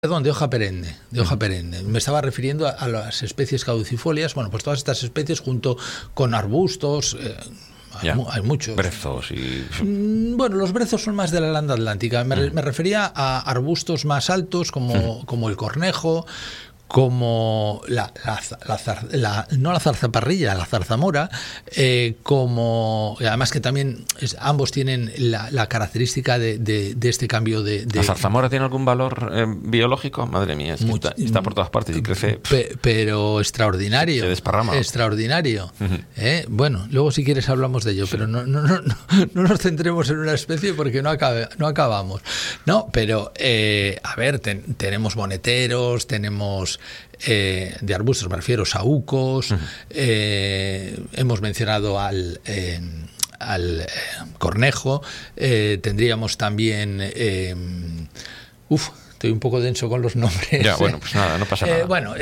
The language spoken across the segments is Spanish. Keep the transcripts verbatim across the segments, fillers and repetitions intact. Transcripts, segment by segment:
Perdón, de hoja perenne, de hoja perenne. Me estaba refiriendo a, a las especies caducifolias. Bueno, pues todas estas especies junto con arbustos, eh, hay, ya, hay muchos. Brezos y... Bueno, los brezos son más de la landa atlántica. Me, mm. me refería a arbustos más altos como, mm. como el cornejo, como la, la, la, la no la zarzaparrilla, la zarzamora, eh, como además que también es, ambos tienen la, la característica de, de, de este cambio de, de... ¿La zarzamora tiene algún valor eh, biológico? Madre mía, es que está, está por todas partes y crece... Pe, pero extraordinario. Se desparrama. Extraordinario. Uh-huh. ¿Eh? Bueno, luego si quieres hablamos de ello, sí. pero no, no, no, no, no nos centremos en una especie porque no, acabe, no acabamos. No, pero eh, a ver, ten, tenemos boneteros, tenemos... Eh, de arbustos, me refiero, saúcos, uh-huh. eh, hemos mencionado al, eh, al eh, cornejo, eh, tendríamos también, eh, uff, estoy un poco denso con los nombres. Ya, bueno, pues nada, no pasa nada. Eh, bueno,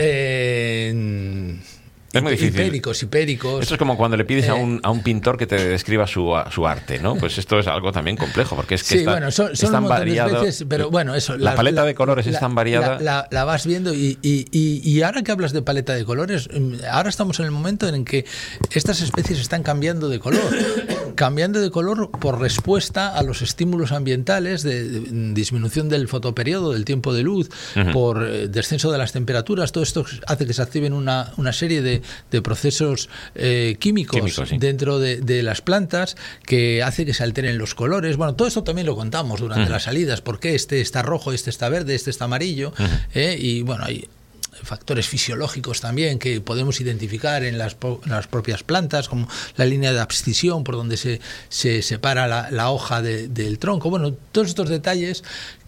eh, es muy difícil. Hipéricos, hipéricos. Esto es como cuando le pides eh, a, un, a un pintor que te describa su, su arte, ¿no? Pues esto es algo también complejo, porque es que sí, está, bueno, son, son es tan un variado. De especies, pero bueno, eso, la, la paleta la, de colores la, es tan variada. La, la, la vas viendo y, y, y, y ahora que hablas de paleta de colores, ahora estamos en el momento en que estas especies están cambiando de color. Cambiando de color por respuesta a los estímulos ambientales de, de disminución del fotoperiodo, del tiempo de luz, uh-huh. por eh, descenso de las temperaturas. Todo esto hace que se activen una, una serie de, de procesos eh, químicos, químicos sí. dentro de, de las plantas que hace que se alteren los colores. Bueno, todo esto también lo contamos durante uh-huh. las salidas. ¿Por qué este está rojo, este está verde, este está amarillo? Uh-huh. eh, y bueno, hay factores fisiológicos también que podemos identificar en las, en las propias plantas, como la línea de abscisión por donde se, se separa la, la hoja de, del tronco. Bueno, todos estos detalles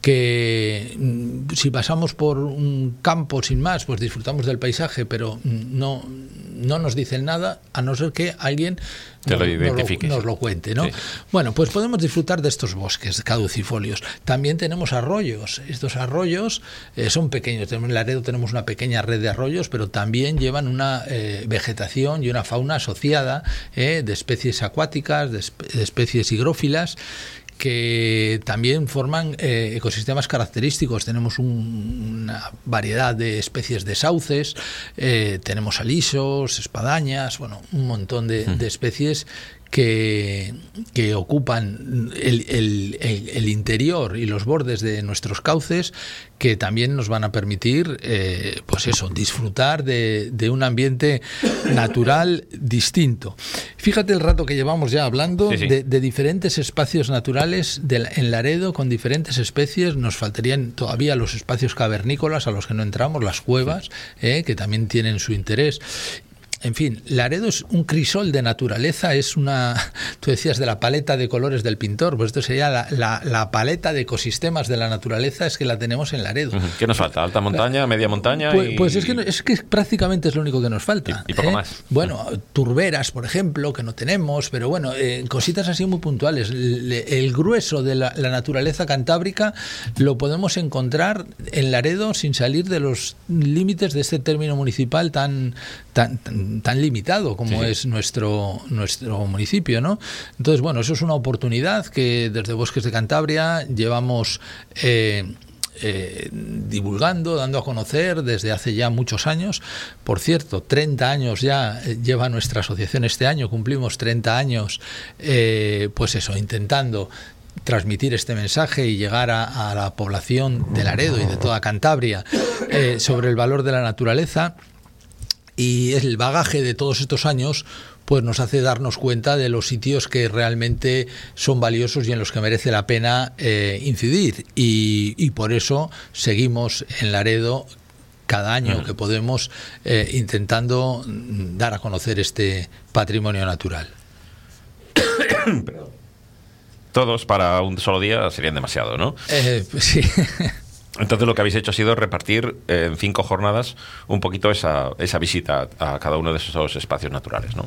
que si pasamos por un campo sin más, pues disfrutamos del paisaje, pero no, no nos dicen nada, a no ser que alguien Te lo nos, nos, lo, nos lo cuente, ¿no? Sí. Bueno, pues podemos disfrutar de estos bosques caducifolios. También tenemos arroyos. Estos arroyos eh, son pequeños. En Laredo tenemos una pequeña red de arroyos, pero también llevan una eh, vegetación y una fauna asociada eh, de especies acuáticas, de, espe- de especies higrófilas, que también forman eh, ecosistemas característicos. Tenemos un, una variedad de especies de sauces, eh, tenemos alisos, espadañas, bueno, un montón de, de especies que, que ocupan el, el, el, el interior y los bordes de nuestros cauces, que también nos van a permitir, eh, pues eso, disfrutar de, de un ambiente natural distinto. Fíjate el rato que llevamos ya hablando sí, sí. De, de diferentes espacios naturales de, en Laredo con diferentes especies. Nos faltarían todavía los espacios cavernícolas a los que no entramos, las cuevas, eh, que también tienen su interés. En fin, Laredo es un crisol de naturaleza, es una, tú decías de la paleta de colores del pintor, pues esto sería la, la, la paleta de ecosistemas de la naturaleza, es que la tenemos en Laredo. ¿Qué nos falta? ¿Alta montaña, media montaña? Pues, y... pues es, que, es que prácticamente es lo único que nos falta. Y, y poco ¿eh? más. Bueno, turberas, por ejemplo, que no tenemos, pero bueno, eh, cositas así muy puntuales. El, el grueso de la, la naturaleza cantábrica lo podemos encontrar en Laredo sin salir de los límites de este término municipal tan... tan, tan tan limitado como sí. es nuestro nuestro municipio, ¿no? Entonces, bueno, eso es una oportunidad que desde Bosques de Cantabria llevamos eh, eh, divulgando, dando a conocer desde hace ya muchos años. Por cierto, treinta años ya lleva nuestra asociación este año, cumplimos treinta años, eh, pues eso, intentando transmitir este mensaje y llegar a, a la población de Laredo y de toda Cantabria eh, sobre el valor de la naturaleza. Y el bagaje de todos estos años pues nos hace darnos cuenta de los sitios que realmente son valiosos y en los que merece la pena eh, incidir. Y, y por eso seguimos en Laredo cada año que podemos eh, intentando dar a conocer este patrimonio natural. Todos para un solo día serían demasiado, ¿no? Eh, pues sí. Entonces lo que habéis hecho ha sido repartir eh, en cinco jornadas un poquito esa, esa visita a cada uno de esos espacios naturales, ¿no?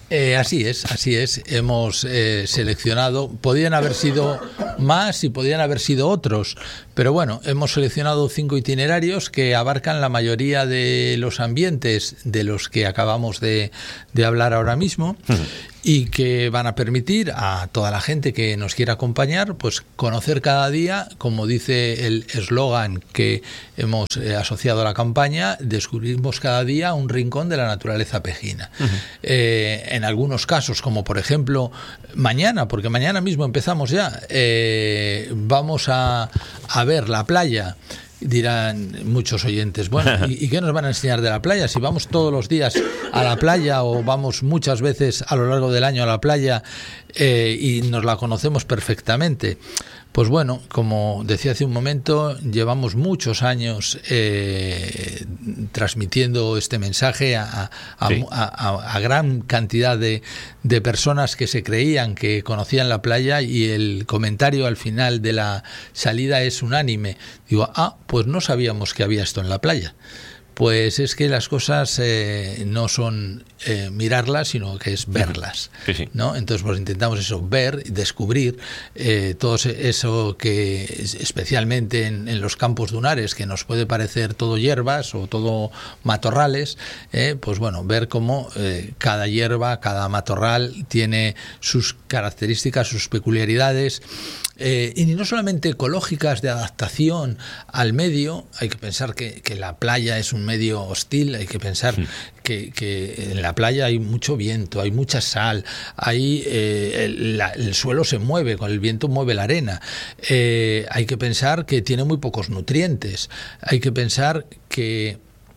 Eh, así es, así es. Hemos eh, seleccionado, podían haber sido más y podían haber sido otros, pero bueno, hemos seleccionado cinco itinerarios que abarcan la mayoría de los ambientes de los que acabamos de, de hablar ahora mismo. Uh-huh. Y que van a permitir a toda la gente que nos quiera acompañar, pues conocer cada día, como dice el eslogan que hemos eh, asociado a la campaña, descubrimos cada día un rincón de la naturaleza pejina. Uh-huh. Eh, en algunos casos, como por ejemplo mañana, porque mañana mismo empezamos ya, eh, vamos a, a ver la playa. Dirán muchos oyentes, bueno, ¿y, ¿y qué nos van a enseñar de la playa? Si vamos todos los días a la playa o vamos muchas veces a lo largo del año a la playa eh, y nos la conocemos perfectamente. Pues bueno, como decía hace un momento, llevamos muchos años eh, transmitiendo este mensaje a, a, sí. a, a, a gran cantidad de, de personas que se creían que conocían la playa, y el comentario al final de la salida es unánime. Digo, ah, pues no sabíamos que había esto en la playa. Pues es que las cosas eh, no son eh, mirarlas, sino que es verlas, sí, sí. ¿no? Entonces pues intentamos eso, ver, descubrir eh, todo eso que, especialmente en, en los campos dunares, que nos puede parecer todo hierbas o todo matorrales, eh, pues bueno, ver cómo eh, cada hierba, cada matorral tiene sus características, sus peculiaridades. Eh, y no solamente ecológicas de adaptación al medio. Hay que pensar que, que la playa es un medio hostil, hay que pensar sí. que, que en la playa hay mucho viento, hay mucha sal, hay, eh, el, la, el suelo se mueve, con el viento mueve la arena, eh, hay que pensar que tiene muy pocos nutrientes, hay que pensar que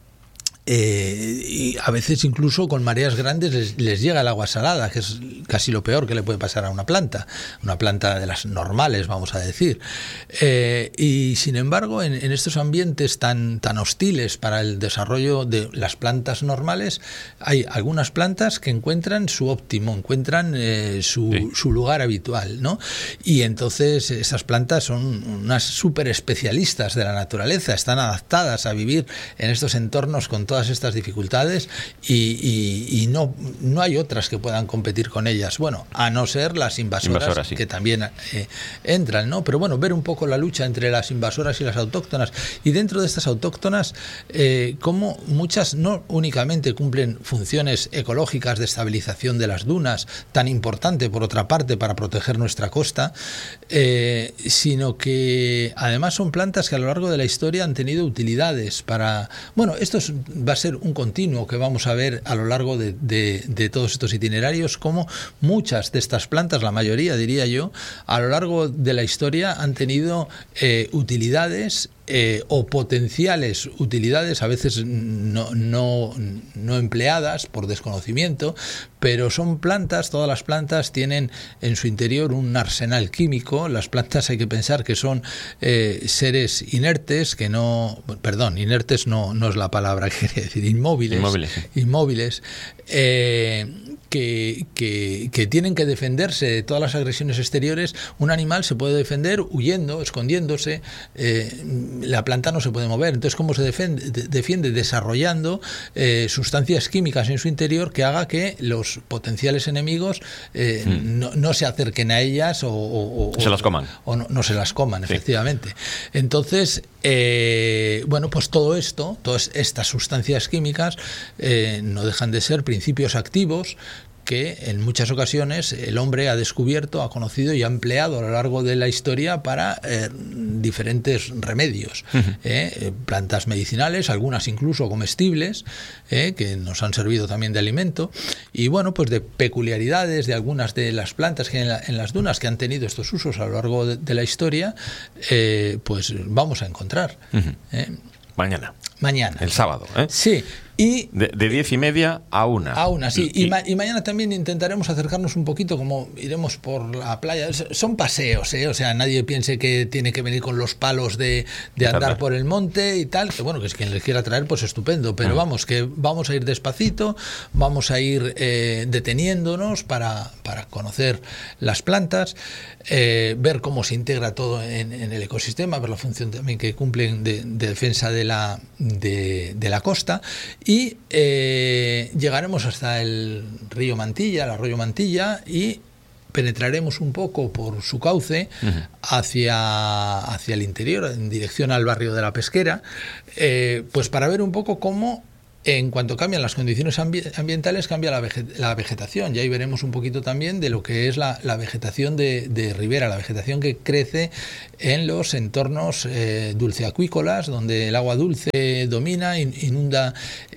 Eh, y a veces incluso con mareas grandes les, les llega el agua salada, que es casi lo peor que le puede pasar a una planta, una planta de las normales, vamos a decir. Eh, y sin embargo, en, en estos ambientes tan, tan hostiles para el desarrollo de las plantas normales, hay algunas plantas que encuentran su óptimo, encuentran eh, su, sí. su lugar habitual, ¿no? Y entonces esas plantas son unas súper especialistas de la naturaleza, están adaptadas a vivir en estos entornos con todas estas dificultades y, y, y no, no hay otras que puedan competir con ellas. Bueno, a no ser las invasoras, invasoras sí. que también eh, entran, ¿no? Pero bueno, ver un poco la lucha entre las invasoras y las autóctonas. Y dentro de estas autóctonas, eh, como muchas no únicamente cumplen funciones ecológicas de estabilización de las dunas, tan importante por otra parte para proteger nuestra costa, eh, sino que además son plantas que a lo largo de la historia han tenido utilidades para... Bueno, esto es, va a ser un continuo que vamos a ver a lo largo de, de, de todos estos itinerarios, como muchas de estas plantas, la mayoría diría yo, a lo largo de la historia han tenido eh, utilidades Eh, o potenciales utilidades, a veces no, no, no empleadas por desconocimiento, pero son plantas, todas las plantas tienen en su interior un arsenal químico. Las plantas hay que pensar que son eh, seres inertes, que no, perdón, inertes no, no es la palabra que quería decir, inmóviles, inmóviles, inmóviles eh, que, que, que tienen que defenderse de todas las agresiones exteriores. Un animal se puede defender huyendo, escondiéndose, eh, la planta no se puede mover. Entonces, ¿cómo se defiende? Defiende desarrollando eh, sustancias químicas en su interior que haga que los potenciales enemigos eh, mm. no, no se acerquen a ellas o, o, o se las coman. O no, no se las coman, sí. efectivamente. Entonces, eh, bueno, pues todo esto, todas estas sustancias químicas eh, no dejan de ser principios activos que en muchas ocasiones el hombre ha descubierto, ha conocido y ha empleado a lo largo de la historia para eh, diferentes remedios, uh-huh. eh, plantas medicinales, algunas incluso comestibles, eh, que nos han servido también de alimento, y bueno, pues de peculiaridades de algunas de las plantas que en, la, en las dunas que han tenido estos usos a lo largo de, de la historia, eh, pues vamos a encontrar. Uh-huh. eh. Mañana. Mañana. El sábado, ¿eh? Sí. Y de, de diez y media a una. A una, sí. Y, y, ma- y mañana también intentaremos acercarnos un poquito, como iremos por la playa. Son paseos, ¿eh? O sea, nadie piense que tiene que venir con los palos de, de andar por el monte y tal. Que bueno, que es quien les quiera traer, pues estupendo. Pero uh-huh. vamos, que vamos a ir despacito, vamos a ir eh, deteniéndonos para, para conocer las plantas, eh, ver cómo se integra todo en, en el ecosistema, ver la función también que cumplen de, de defensa de la, de, de la costa. y eh, llegaremos hasta el río Mantilla, el arroyo Mantilla, y penetraremos un poco por su cauce uh-huh. hacia, hacia el interior, en dirección al barrio de la Pesquera, eh, pues para ver un poco cómo, en cuanto cambian las condiciones ambi- ambientales, cambia la, veget- la vegetación. Y ahí veremos un poquito también de lo que es la, la vegetación de, de ribera, la vegetación que crece en los entornos eh, dulceacuícolas, donde el agua dulce domina, in- inunda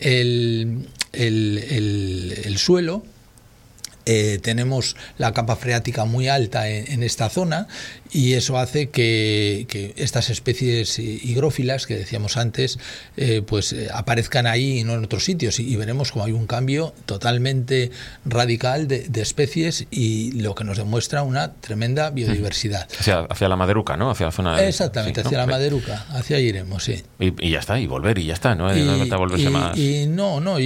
el, el, el, el suelo. Eh, tenemos la capa freática muy alta en, en esta zona, y eso hace que, que estas especies higrófilas que decíamos antes eh, pues eh, aparezcan ahí y no en otros sitios, y, y veremos como hay un cambio totalmente radical de, de especies, y lo que nos demuestra una tremenda biodiversidad. Hacia, hacia la Maderuca, ¿no? Hacia la zona de... Exactamente, sí, hacia ¿no? la Maderuca, hacia ahí iremos, sí. Y, y ya está, y volver, y ya está, ¿no? Y, no hay que volverse y, más... y no, no, y,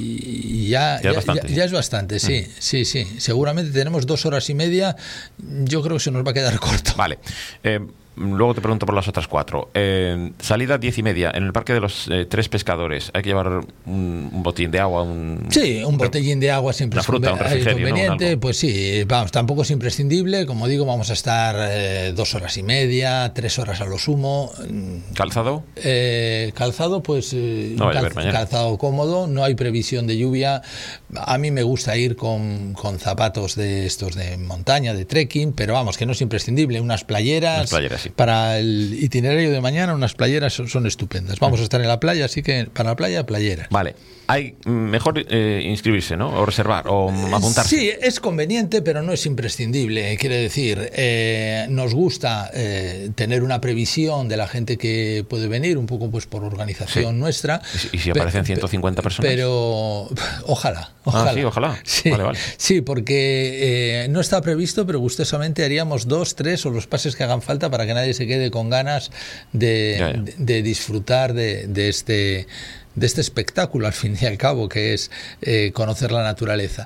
y ya, ya, ya, es bastante, ya, ya es bastante, sí, mm. sí, sí. Seguramente tenemos dos horas y media, yo creo que se nos va a quedar corto. Vale. Eh, luego te pregunto por las otras cuatro. Eh, salida diez y media. En el Parque de los eh, Tres Pescadores, ¿hay que llevar un, un botín de agua? Un, sí, un botellín de agua siempre es fruta, conveniente. ¿no? Pues sí, vamos, tampoco es imprescindible. Como digo, vamos a estar eh, dos horas y media, tres horas a lo sumo. ¿Calzado? Eh, calzado, pues eh, no, cal, calzado cómodo. No hay previsión de lluvia. A mí me gusta ir con, con zapatos de estos de montaña, de trekking, pero vamos, que no es imprescindible. Unas playeras. Unas playeras sí. Para el itinerario de mañana, unas playeras son, son estupendas. Vamos a estar en la playa, así que para la playa, playeras. Vale. Hay mejor eh, inscribirse, ¿no? O reservar, o apuntarse. Sí, es conveniente, pero no es imprescindible. Quiere decir, eh, nos gusta eh, tener una previsión de la gente que puede venir, un poco pues por organización sí. nuestra. ¿Y si aparecen ciento cincuenta personas? Pero ojalá, ojalá. Ah, sí, ojalá. Sí, vale, vale. sí, porque eh, no está previsto, pero gustosamente haríamos dos, tres o los pases que hagan falta para que nadie se quede con ganas de, ya, ya. de, de disfrutar de, de este... de este espectáculo, al fin y al cabo, que es eh, conocer la naturaleza.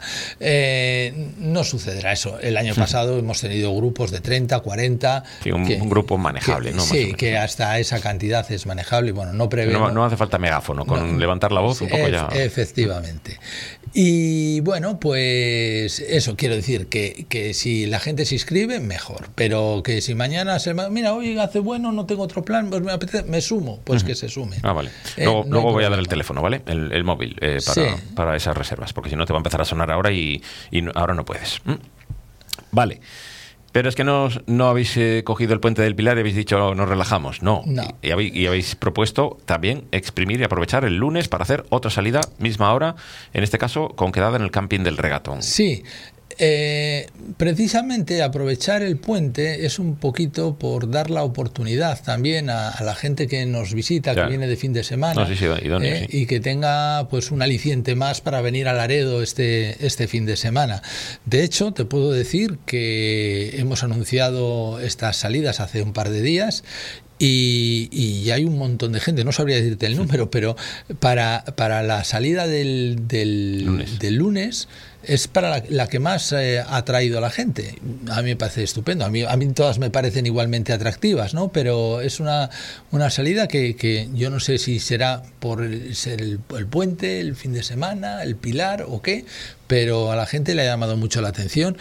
Eh, no sucederá eso. El año pasado hemos tenido grupos de treinta, cuarenta... Sí, un, que, un grupo manejable, que, ¿no? Sí, que hasta esa cantidad es manejable. Bueno, no prevemos... No, no hace falta megáfono, con no, levantar la voz un poco e- ya... Efectivamente. Y bueno, pues eso, quiero decir que, que si la gente se inscribe, mejor. Pero que si mañana se... Mira, hoy hace bueno, no tengo otro plan, pues me apetece, me sumo, pues uh-huh. que se sume. Ah, vale. Luego, eh, no luego voy a dar el teléfono, ¿vale? El, el móvil eh, para, sí. para esas reservas, porque si no te va a empezar a sonar ahora y, y no, ahora no puedes. ¿Mm? Vale. Pero es que no, no habéis eh, cogido el Puente del Pilar y habéis dicho nos relajamos. No. no. Y, y, habéis, y habéis propuesto también exprimir y aprovechar el lunes para hacer otra salida, misma hora, en este caso con quedada en el camping del Regatón. Sí. Eh, precisamente aprovechar el puente es un poquito por dar la oportunidad también a, a la gente que nos visita, ya. que viene de fin de semana, no, sí, sí, idóneo, eh, sí. y que tenga pues un aliciente más para venir a Laredo este, este fin de semana. De hecho, te puedo decir que hemos anunciado estas salidas hace un par de días. Y, y hay un montón de gente, no sabría decirte el número, pero para, para la salida del, del, lunes. del lunes es para la, la que más eh, ha atraído a la gente. A mí me parece estupendo, a mí, a mí todas me parecen igualmente atractivas, ¿no? Pero es una, una salida que, que yo no sé si será por el, ser el, el puente, el fin de semana, el Pilar o qué, pero a la gente le ha llamado mucho la atención.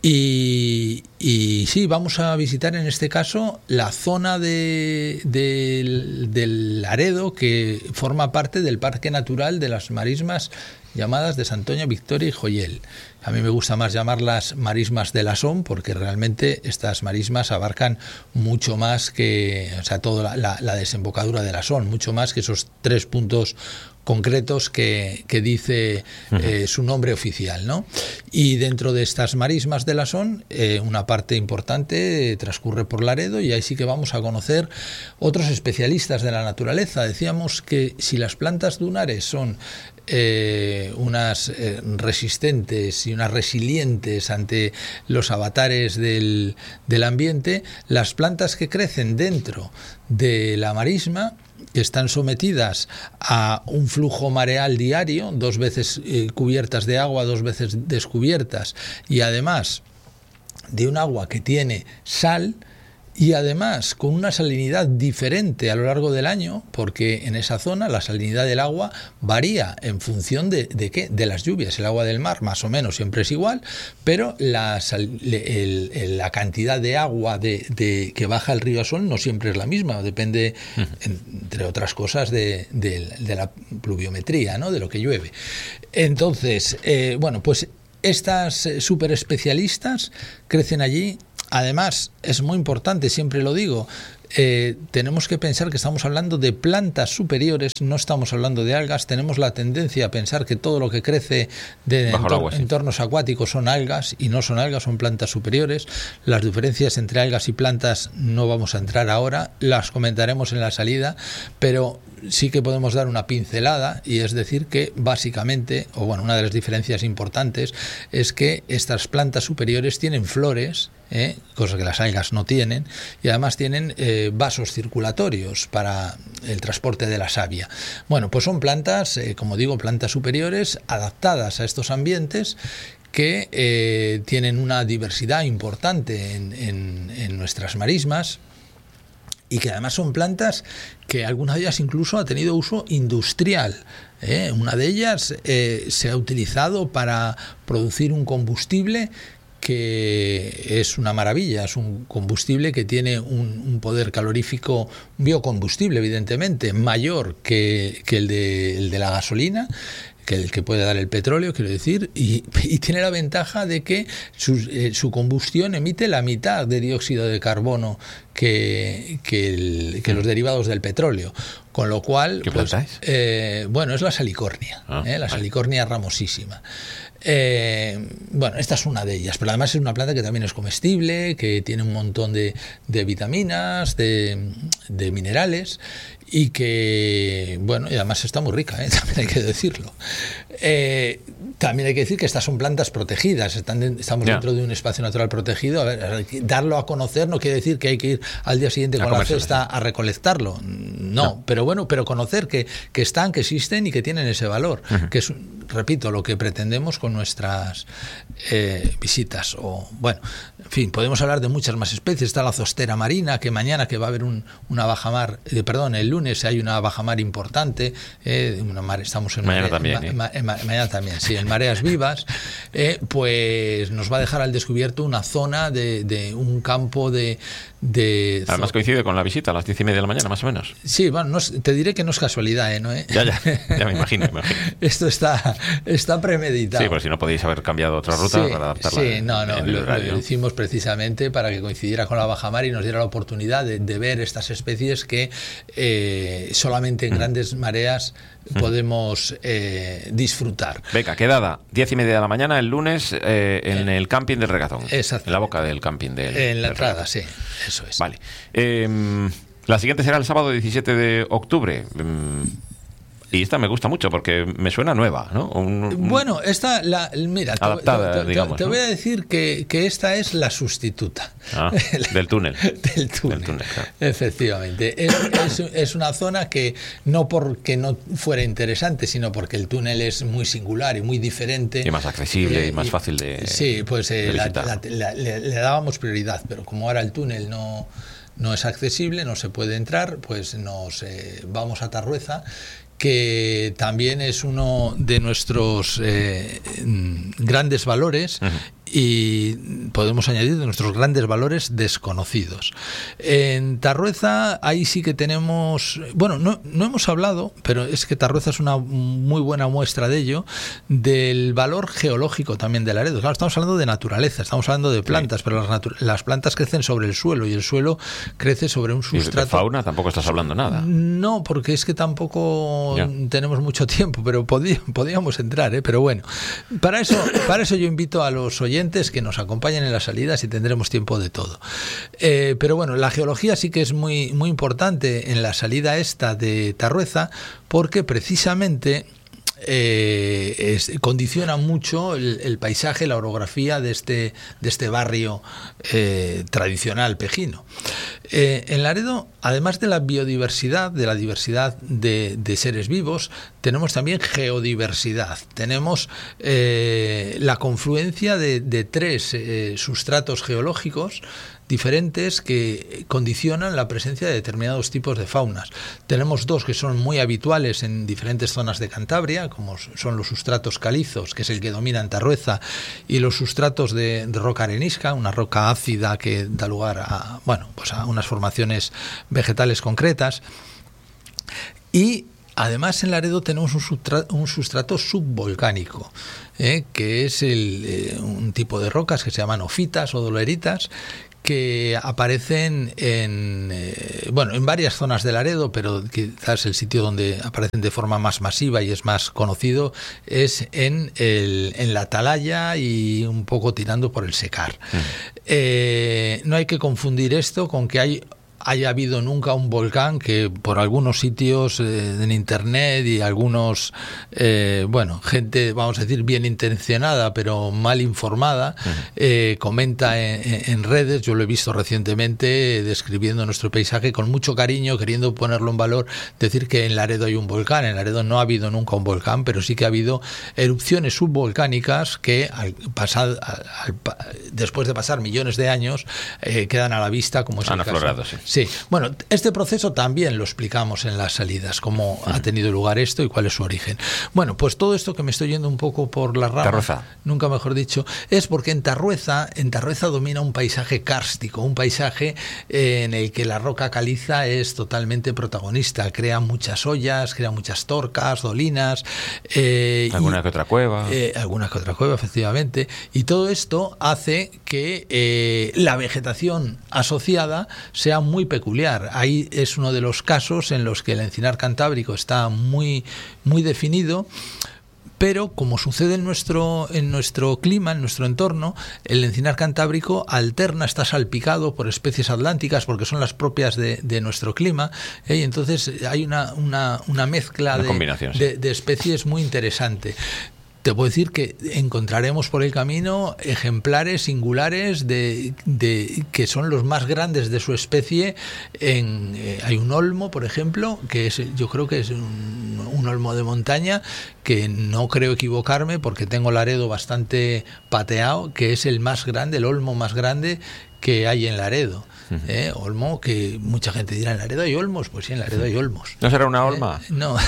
Y, y sí, vamos a visitar en este caso la zona de, de, del Laredo, que forma parte del Parque Natural de las Marismas llamadas de Santoña, Victoria y Joyel. A mí me gusta más llamarlas marismas de la Son, porque realmente estas marismas abarcan mucho más que, o sea, toda la, la, la desembocadura de la Son, mucho más que esos tres puntos concretos que, que dice eh, su nombre oficial, ¿no? Y dentro de estas marismas de la Son, eh, una parte importante eh, transcurre por Laredo, y ahí sí que vamos a conocer otros especialistas de la naturaleza. Decíamos que si las plantas dunares son eh, unas eh, resistentes y unas resilientes ante los avatares del, del ambiente, las plantas que crecen dentro de la marisma, que están sometidas a un flujo mareal diario, dos veces eh, cubiertas de agua, dos veces descubiertas, y además de un agua que tiene sal, y además con una salinidad diferente a lo largo del año, porque en esa zona la salinidad del agua varía en función de, de qué, de las lluvias. El agua del mar más o menos siempre es igual, pero la, sal, el, el, la cantidad de agua de, de, que baja el río Asón no siempre es la misma, depende, uh-huh. entre otras cosas, de, de, de la pluviometría, ¿no? De lo que llueve. Entonces, eh, bueno, pues estas super especialistas crecen allí. Además, es muy importante, siempre lo digo, eh, tenemos que pensar que estamos hablando de plantas superiores, no estamos hablando de algas. Tenemos la tendencia a pensar que todo lo que crece de entor- agua, sí. entornos acuáticos son algas, y no son algas, son plantas superiores. Las diferencias entre algas y plantas no vamos a entrar ahora, las comentaremos en la salida, pero sí que podemos dar una pincelada, y es decir que básicamente, o bueno, una de las diferencias importantes es que estas plantas superiores tienen flores, ¿eh? Cosa que las algas no tienen, y además tienen eh, vasos circulatorios para el transporte de la savia. Bueno, pues son plantas, eh, como digo, plantas superiores adaptadas a estos ambientes, que eh, tienen una diversidad importante en, en, en nuestras marismas, y que además son plantas que alguna de ellas incluso ha tenido uso industrial. ¿eh? Una de ellas eh, se ha utilizado para producir un combustible que es una maravilla, es un combustible que tiene un, un poder calorífico, un biocombustible evidentemente, mayor que, que el, de, el de la gasolina, que el que puede dar el petróleo, quiero decir, y, y tiene la ventaja de que su, eh, su combustión emite la mitad de dióxido de carbono que, que, el, que los derivados del petróleo. Con lo cual, ¿qué pues, planta es? Eh, bueno, es la salicornia, ah, eh, la vale. salicornia ramosísima. Eh, bueno, esta es una de ellas, pero además es una planta que también es comestible, que tiene un montón de, de vitaminas, de, de minerales, y que, bueno, y además está muy rica, ¿eh? También hay que decirlo. Eh, también hay que decir que estas son plantas protegidas, están de, estamos yeah. dentro de un espacio natural protegido. A ver, darlo a conocer no quiere decir que hay que ir al día siguiente con la cesta a recolectarlo, no, no, pero bueno, pero conocer que, que están, que existen y que tienen ese valor, uh-huh. que es, repito, lo que pretendemos con nuestras eh, visitas. O bueno, en fin, podemos hablar de muchas más especies. Está la zostera marina, que mañana que va a haber un, una bajamar, eh, perdón, el lunes hay una bajamar importante, eh, una mar, estamos en mañana mare, también, ma, ¿eh? ma, ma, mañana también, sí, en mareas vivas, eh, pues nos va a dejar al descubierto una zona de, de un campo de, de además coincide con la visita a las diez y media de la mañana, más o menos. Sí, bueno, no, te diré que no es casualidad, ¿eh? ¿No, eh? Ya, ya, ya me imagino, me imagino. Esto está, está premeditado. Sí, porque si no podéis haber cambiado otra ruta sí, para adaptarla. Sí, no, no, en el lo, horario. lo hicimos precisamente para que coincidiera con la bajamar y nos diera la oportunidad de, de ver estas especies que eh, solamente en mm. grandes mareas mm. podemos eh, disfrutar. Venga, quedada, diez y media de la mañana el lunes eh, en eh, el camping del Regatón. Exacto. En la boca del camping del En la del entrada, Regatón. sí, eso es. Vale. Eh, la siguiente será el sábado diecisiete de octubre. Y esta me gusta mucho porque me suena nueva, ¿no? Un, un bueno, esta, la, mira, adaptada, te, te, digamos, te ¿no? voy a decir que, que esta es la sustituta. Ah, del túnel. del túnel, del túnel claro. Efectivamente. Es, es, es una zona que no porque no fuera interesante, sino porque el túnel es muy singular y muy diferente. Y más accesible eh, y más y, fácil de Sí, pues eh, de la, la, la, le, le dábamos prioridad, pero como ahora el túnel no, no es accesible, no se puede entrar, pues nos eh, vamos a Tarrueza, que también es uno de nuestros eh, grandes valores. Uh-huh. Y podemos añadir de nuestros grandes valores desconocidos. En Tarrueza ahí sí que tenemos, bueno, no, no hemos hablado, pero es que Tarrueza es una muy buena muestra de ello, del valor geológico también del Laredo. Claro, estamos hablando de naturaleza, estamos hablando de plantas, sí. pero las, natu- las plantas crecen sobre el suelo y el suelo crece sobre un sustrato. ¿Y de fauna tampoco estás hablando nada? No, porque es que tampoco ya. tenemos mucho tiempo, pero podí- podíamos entrar, ¿eh? Pero bueno, para eso, para eso yo invito a los oyentes que nos acompañen en las salidas y tendremos tiempo de todo. Eh, pero bueno, la geología sí que es muy, muy importante en la salida esta de Tarrueza, porque precisamente eh, es, condiciona mucho el, el paisaje, la orografía de este, de este barrio eh, tradicional pejino. Eh, en Laredo, además de la biodiversidad, de la diversidad de, de seres vivos, tenemos también geodiversidad. Tenemos eh, la confluencia de, de tres eh, sustratos geológicos diferentes que condicionan la presencia de determinados tipos de faunas. Tenemos dos que son muy habituales en diferentes zonas de Cantabria, como son los sustratos calizos, que es el que domina en Tarrueza, y los sustratos de, de roca arenisca, una roca ácida que da lugar a, bueno, pues a unas formaciones vegetales concretas. Y además en Laredo tenemos un, substrato, un sustrato subvolcánico, ¿eh? que es el, eh, un tipo de rocas que se llaman ofitas o doleritas, que aparecen en, eh, bueno, en varias zonas de Laredo, pero quizás el sitio donde aparecen de forma más masiva y es más conocido es en, el, en la Atalaya y un poco tirando por el Secar. Uh-huh. Eh, no hay que confundir esto con que hay haya habido nunca un volcán, que por algunos sitios eh, en internet y algunos, eh, bueno, gente, vamos a decir, bien intencionada, pero mal informada, uh-huh. eh, comenta en, en redes, yo lo he visto recientemente, describiendo nuestro paisaje con mucho cariño, queriendo ponerlo en valor, decir que en Laredo hay un volcán. En Laredo no ha habido nunca un volcán, pero sí que ha habido erupciones subvolcánicas que al pasar, al, al, después de pasar millones de años, eh, quedan a la vista, como es Han el caso. aflorado, sí. Sí, bueno, este proceso también lo explicamos en las salidas, cómo uh-huh. ha tenido lugar esto y cuál es su origen. Bueno, pues todo esto que me estoy yendo un poco por la rama, Tarrueza. nunca mejor dicho, es porque en Tarrueza, en Tarrueza domina un paisaje kárstico, un paisaje eh, en el que la roca caliza es totalmente protagonista, crea muchas ollas, crea muchas torcas, dolinas. Eh, alguna y, que otra cueva. Eh, alguna que otra cueva, efectivamente. Y todo esto hace que eh, la vegetación asociada sea muy peculiar. Ahí es uno de los casos en los que el encinar cantábrico está muy, muy definido, pero como sucede en nuestro, en nuestro clima, en nuestro entorno, el encinar cantábrico alterna, está salpicado por especies atlánticas porque son las propias de, de nuestro clima, ¿eh? Y entonces hay una, una, una mezcla una de, combinación, sí. de, de especies muy interesante. Te puedo decir que encontraremos por el camino ejemplares singulares de, de que son los más grandes de su especie. En, eh, hay un olmo, por ejemplo, que es, yo creo que es un, un olmo de montaña, que no creo equivocarme porque tengo Laredo bastante pateado, que es el más grande, el olmo más grande que hay en Laredo. ¿Eh? Olmo, que mucha gente dirá, ¿en Laredo hay olmos? Pues sí, en Laredo hay olmos. ¿No será una olma? Eh, no,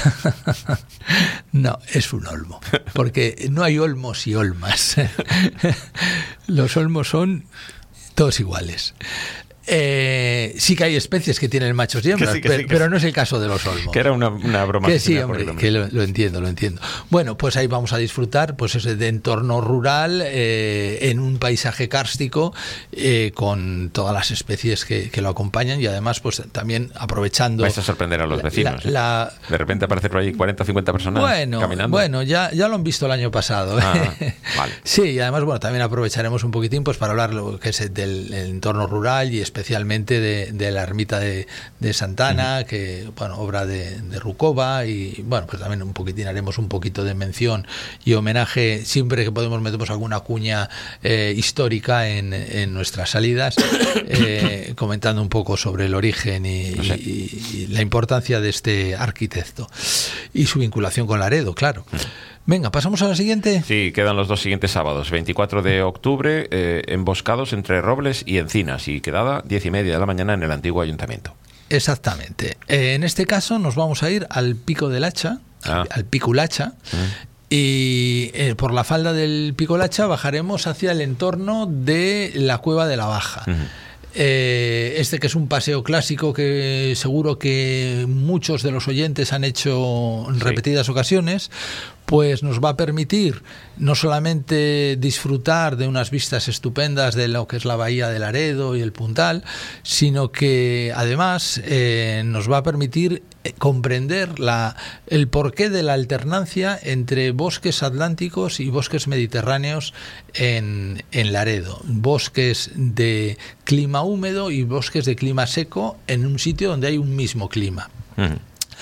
no, es un olmo, porque no hay olmos y olmas. Los olmos son todos iguales. Eh, sí que hay especies que tienen machos y hembras, sí, pero, sí, pero sí. no es el caso de los olmos. Que era una, una broma. Que sí, hombre, que lo, lo entiendo, lo entiendo. Bueno, pues ahí vamos a disfrutar pues ese de entorno rural, eh, en un paisaje kárstico, eh, con todas las especies que, que lo acompañan y además pues también aprovechando... Vais a sorprender a los vecinos. La, la, de repente aparece por ahí cuarenta o cincuenta personas bueno, caminando. Bueno, ya, ya lo han visto el año pasado. Ah, vale. Sí, y además bueno, también aprovecharemos un poquitín pues para hablar lo que es del entorno rural y especialmente especialmente de, de la ermita de, de Santana, uh-huh. que, bueno, obra de, de Rukova, y bueno, pues también un poquitín haremos un poquito de mención y homenaje, siempre que podemos metemos alguna cuña eh, histórica en, en nuestras salidas, eh, comentando un poco sobre el origen y, no sé. y, y la importancia de este arquitecto y su vinculación con Laredo, claro. Uh-huh. Venga, ¿pasamos a la siguiente? Sí, quedan los dos siguientes sábados. veinticuatro de octubre, eh, emboscados entre robles y encinas, y quedada diez y media de la mañana en el antiguo ayuntamiento. Exactamente. Eh, en este caso nos vamos a ir al Pico del Hacha, ah. al, al Piculacha, uh-huh. y eh, por la falda del Picolacha bajaremos hacia el entorno de la Cueva de la Baja. Uh-huh. Eh, este que es un paseo clásico que seguro que muchos de los oyentes han hecho en repetidas sí. ocasiones, pues nos va a permitir no solamente disfrutar de unas vistas estupendas de lo que es la bahía de Laredo y el Puntal, sino que además eh, nos va a permitir comprender la, el porqué de la alternancia entre bosques atlánticos y bosques mediterráneos en, en Laredo, bosques de clima húmedo y bosques de clima seco en un sitio donde hay un mismo clima. Uh-huh.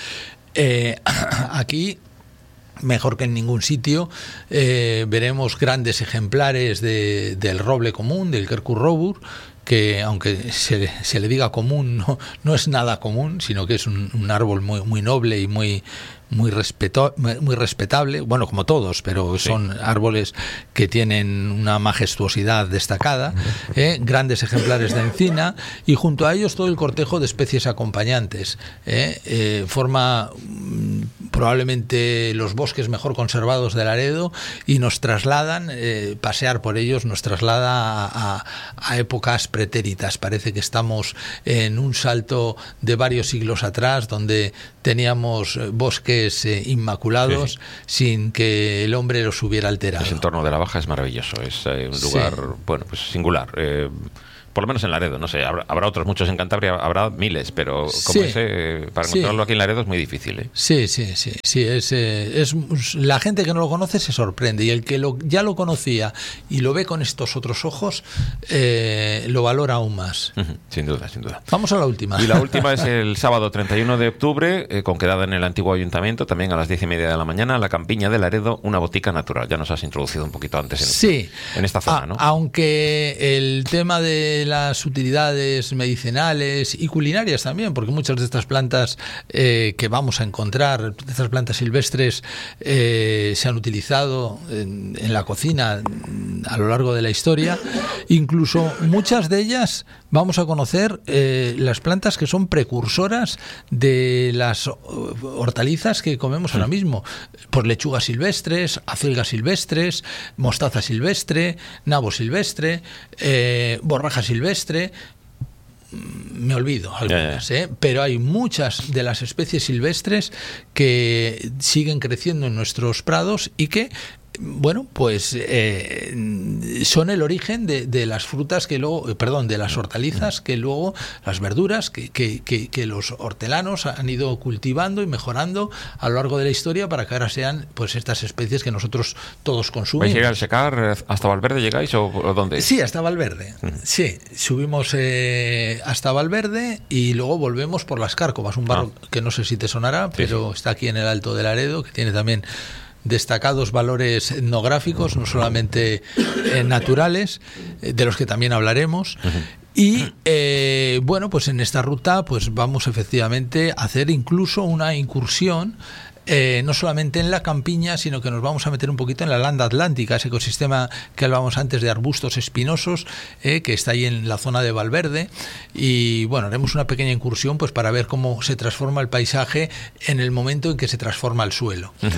Eh, aquí, mejor que en ningún sitio, eh, veremos grandes ejemplares de, del roble común, del Quercus robur, que aunque se, se le diga común, no, no es nada común, sino que es un, un árbol muy, muy noble y muy, muy, respeto, muy respetable, bueno, como todos, pero son sí. árboles que tienen una majestuosidad destacada, ¿eh? Grandes ejemplares de encina, y junto a ellos todo el cortejo de especies acompañantes. ¿eh? Eh, forma mm, probablemente los bosques mejor conservados de Laredo, y nos trasladan, eh, pasear por ellos nos traslada a, a, a épocas pretéritas. Parece que estamos en un salto de varios siglos atrás, donde teníamos bosques eh, inmaculados, sí, sí. sin que el hombre los hubiera alterado. Ese entorno de la Baja es maravilloso, es eh, un lugar sí. bueno, pues singular. Eh, por lo menos en Laredo, no sé, habrá, habrá otros muchos en Cantabria, habrá miles, pero como sí. ese, para encontrarlo sí. aquí en Laredo es muy difícil. ¿eh? Sí, sí, sí, sí es, eh, es la gente que no lo conoce se sorprende, y el que lo, ya lo conocía y lo ve con estos otros ojos eh, lo valora aún más. Uh-huh. Sin duda, sin duda. Vamos a la última. Y la última es el sábado treinta y uno de octubre, eh, con quedada en el antiguo ayuntamiento, también a las diez y media de la mañana, la Campiña de Laredo, una botica natural. Ya nos has introducido un poquito antes en, sí. este, en esta zona, a, ¿no? Aunque el tema de las utilidades medicinales y culinarias también, porque muchas de estas plantas eh, que vamos a encontrar, estas plantas silvestres, eh, se han utilizado en, en la cocina a lo largo de la historia. Incluso muchas de ellas vamos a conocer eh, las plantas que son precursoras de las hortalizas que comemos ahora mismo, por lechugas silvestres, acelgas silvestres, mostaza silvestre, nabo silvestre, eh, borraja silvestre. Me olvido algunas, ¿eh? Pero hay muchas de las especies silvestres que siguen creciendo en nuestros prados y que, bueno, pues eh, son el origen de, de las frutas que luego, perdón, de las hortalizas que luego, las verduras que, que, que, que los hortelanos han ido cultivando y mejorando a lo largo de la historia para que ahora sean pues estas especies que nosotros todos consumimos. ¿Vais a llegar al Secar? ¿Hasta Valverde llegáis o, o dónde? Sí, hasta Valverde. Uh-huh. Sí, subimos eh, hasta Valverde y luego volvemos por las Cárcovas, un barrio ah. que no sé si te sonará, pero sí, sí. está aquí en el Alto de Laredo, que tiene también destacados valores etnográficos, no solamente eh, naturales, eh, de los que también hablaremos. Uh-huh. Y eh, bueno, pues en esta ruta pues vamos efectivamente a hacer incluso una incursión, eh, no solamente en la campiña, sino que nos vamos a meter un poquito en la landa atlántica, ese ecosistema que hablábamos antes de arbustos espinosos, eh, que está ahí en la zona de Valverde. Y bueno, haremos una pequeña incursión pues para ver cómo se transforma el paisaje en el momento en que se transforma el suelo. Uh-huh.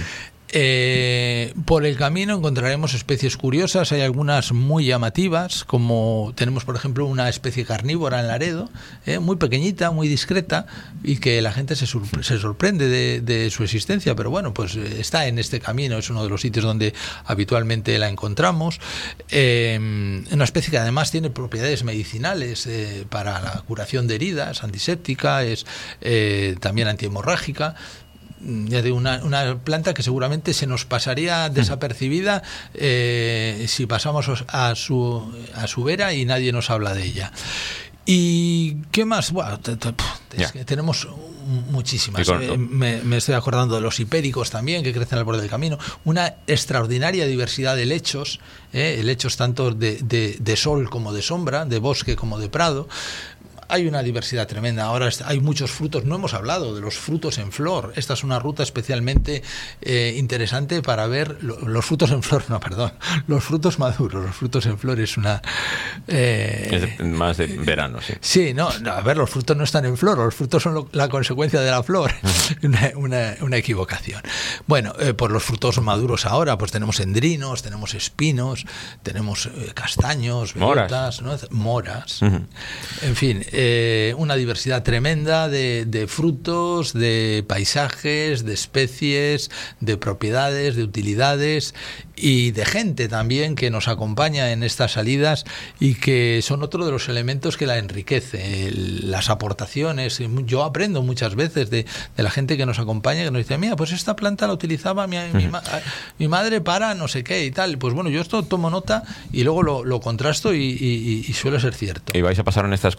Eh, por el camino encontraremos especies curiosas, hay algunas muy llamativas, como tenemos por ejemplo una especie carnívora en Laredo, eh, muy pequeñita, muy discreta, y que la gente se, sorpre- se sorprende de, de su existencia, pero bueno, pues eh, está en este camino, es uno de los sitios donde habitualmente la encontramos. Eh, una especie que además tiene propiedades medicinales eh, para la curación de heridas, antiséptica, es eh, también antihemorrágica. De una, una planta que seguramente se nos pasaría desapercibida eh, si pasamos a su, a su vera y nadie nos habla de ella. ¿Y qué más? Bueno, t- t- es que tenemos muchísimas. Eh, me, me estoy acordando de los hipéricos también, que crecen al borde del camino. Una extraordinaria diversidad de lechos, eh, lechos tanto de, de, de sol como de sombra, de bosque como de prado. Hay una diversidad tremenda. Ahora hay muchos frutos. No hemos hablado de los frutos en flor. Esta es una ruta especialmente eh, interesante para ver lo, los frutos en flor. No, perdón. Los frutos maduros. Los frutos en flor es una... Eh, es más de verano, sí. Sí, no, no. A ver, los frutos no están en flor. Los frutos son lo, la consecuencia de la flor. una, una, una equivocación. Bueno, eh, por los frutos maduros ahora, pues tenemos endrinos, tenemos espinos, tenemos eh, castaños, bellotas, moras. ¿no? Moras. Uh-huh. En fin... Eh, una diversidad tremenda de, de frutos, de paisajes, de especies, de propiedades, de utilidades y de gente también que nos acompaña en estas salidas y que son otro de los elementos que la enriquece. El, las aportaciones, yo aprendo muchas veces de, de la gente que nos acompaña, que nos dice, mira, pues esta planta la utilizaba mi, mi, ma, mi madre para no sé qué y tal. Pues bueno, yo esto tomo nota y luego lo, lo contrasto y, y, y suele ser cierto. Y vais a pasar en esta excursión por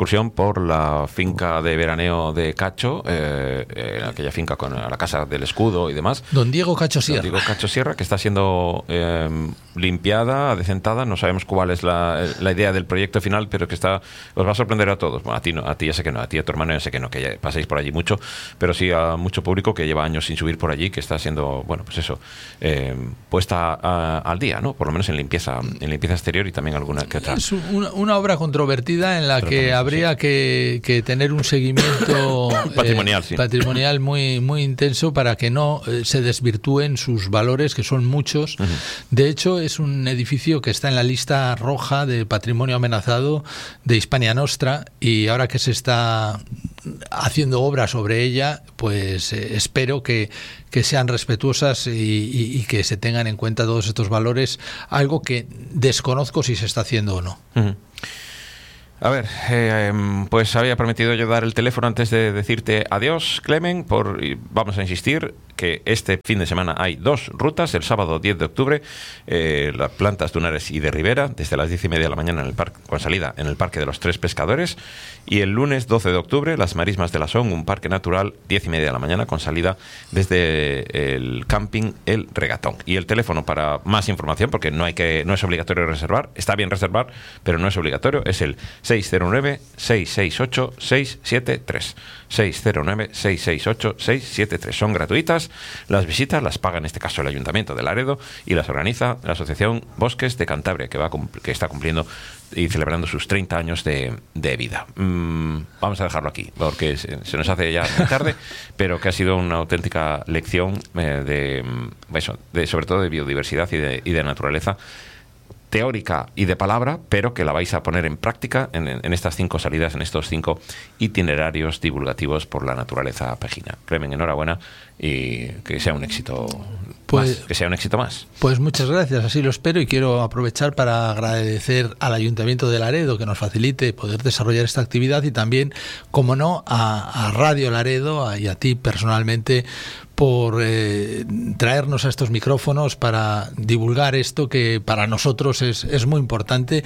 por la finca de veraneo de Cacho, eh, eh, aquella finca con la Casa del Escudo y demás. Don Diego Cacho Sierra. Don Diego Cacho Sierra, que está siendo eh, limpiada, adecentada. No sabemos cuál es la, la idea del proyecto final, pero que está os va a sorprender a todos. Bueno, a ti no, a ti ya sé que no, a ti y a tu hermano ya sé que no, que ya paséis por allí mucho, pero sí a mucho público que lleva años sin subir por allí, que está siendo, bueno, pues eso, eh, puesta a, al día, ¿no? Por lo menos en limpieza, en limpieza exterior y también alguna que otra. Es una, una obra controvertida en la que habría sí. que, que tener un seguimiento patrimonial, eh, sí. patrimonial muy, muy intenso para que no eh, se desvirtúen sus valores, que son muchos. Uh-huh. De hecho, es un edificio que está en la lista roja de patrimonio amenazado de Hispania Nostra, y ahora que se está haciendo obra sobre ella, pues eh, espero que, que sean respetuosas y, y, y que se tengan en cuenta todos estos valores, algo que desconozco si se está haciendo o no. Uh-huh. A ver, eh, pues había prometido yo dar el teléfono antes de decirte adiós, Clemen, por, y vamos a insistir que este fin de semana hay dos rutas. El sábado diez de octubre, eh, las Plantas Dunares y de Ribera, desde las diez y media de la mañana en el parque, con salida en el Parque de los Tres Pescadores. Y el lunes doce de octubre, las Marismas de la Son, un parque natural, diez y media de la mañana, con salida desde el camping El Regatón. Y el teléfono para más información, porque no hay que no es obligatorio reservar, está bien reservar, pero no es obligatorio, es el seis cero nueve, seis seis ocho, seis siete tres. seis cero nueve, seis seis ocho, seis siete tres. Son gratuitas. Las visitas las paga en este caso el Ayuntamiento de Laredo y las organiza la Asociación Bosques de Cantabria, que va que está cumpliendo y celebrando sus treinta años de, de vida. Mm, vamos a dejarlo aquí, porque se, se nos hace ya muy tarde, pero que ha sido una auténtica lección eh, de, eso, de, sobre todo de biodiversidad y de, y de naturaleza, teórica y de palabra, pero que la vais a poner en práctica en, en estas cinco salidas, en estos cinco itinerarios divulgativos por la naturaleza pejina. Clemen, enhorabuena y que sea un éxito pues, más, que sea un éxito más. Pues muchas gracias, así lo espero, y quiero aprovechar para agradecer al Ayuntamiento de Laredo que nos facilite poder desarrollar esta actividad, y también, como no, a, a Radio Laredo a, y a ti personalmente por eh, traernos a estos micrófonos para divulgar esto que para nosotros es, es muy importante,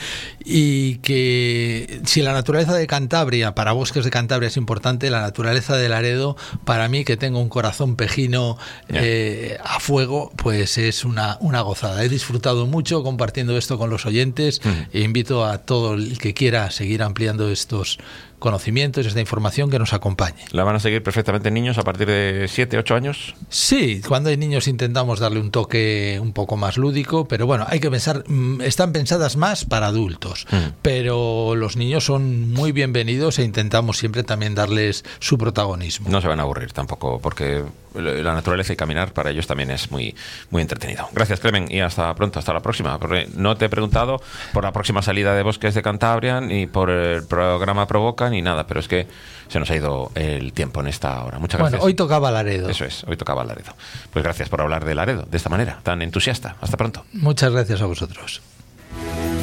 y que si la naturaleza de Cantabria, para Bosques de Cantabria es importante, la naturaleza de Laredo, para mí que tengo un corazón pejino eh, a fuego, pues es una, una gozada. He disfrutado mucho compartiendo esto con los oyentes mm. e invito a todo el que quiera seguir ampliando estos conocimientos, esta información, que nos acompañe. ¿La van a seguir perfectamente niños a partir de siete, ocho años? Sí, cuando hay niños intentamos darle un toque un poco más lúdico, pero bueno, hay que pensar, están pensadas más para adultos, mm. pero los niños son muy bienvenidos e intentamos siempre también darles su protagonismo. No se van a aburrir tampoco, porque la naturaleza y caminar para ellos también es muy, muy entretenido. Gracias, Clemen, y hasta pronto, hasta la próxima. Porque no te he preguntado por la próxima salida de Bosques de Cantabria, ni por el programa Provoca, ni nada, pero es que se nos ha ido el tiempo en esta hora. Muchas gracias. Bueno, hoy tocaba Laredo. Eso es, hoy tocaba Laredo. Pues gracias por hablar de Laredo de esta manera tan entusiasta. Hasta pronto. Muchas gracias a vosotros.